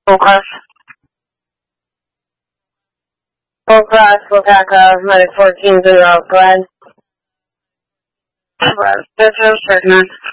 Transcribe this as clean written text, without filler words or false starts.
Full class. Full class, full TACA, medic 14-0, go ahead. This is Strickner.